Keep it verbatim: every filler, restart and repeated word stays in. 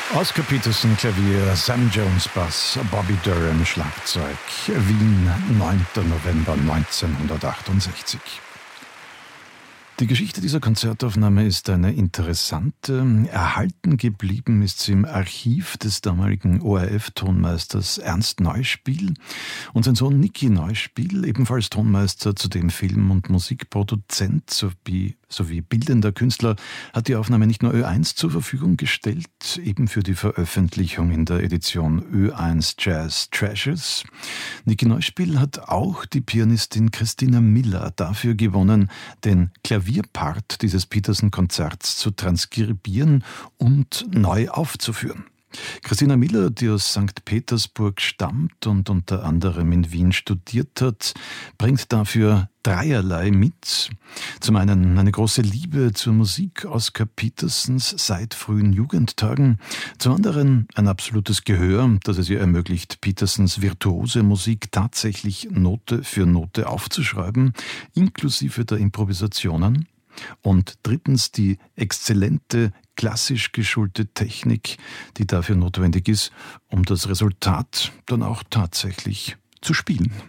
Oscar Peterson Klavier, Sam Jones Bass, Bobby Durham Schlagzeug. Wien, neunter November neunzehnhundertachtundsechzig. Die Geschichte dieser Konzertaufnahme ist eine interessante. Erhalten geblieben ist sie im Archiv des damaligen O R F-Tonmeisters Ernst Neuspiel. Und sein Sohn Niki Neuspiel, ebenfalls Tonmeister, zudem Film- und Musikproduzent sowie, sowie bildender Künstler, hat die Aufnahme nicht nur Ö eins zur Verfügung gestellt, eben für die Veröffentlichung in der Edition Ö eins Jazz Treasures. Niki Neuspiel hat auch die Pianistin Christina Miller dafür gewonnen, den Klavierpart dieses Peterson-Konzerts zu transkribieren und neu aufzuführen. Christina Miller, die aus Sankt Petersburg stammt und unter anderem in Wien studiert hat, bringt dafür dreierlei mit. Zum einen eine große Liebe zur Musik Oscar Petersons seit frühen Jugendtagen, zum anderen ein absolutes Gehör, das es ihr ermöglicht, Petersons virtuose Musik tatsächlich Note für Note aufzuschreiben, inklusive der Improvisationen. Und drittens die exzellente, klassisch geschulte Technik, die dafür notwendig ist, um das Resultat dann auch tatsächlich zu spielen.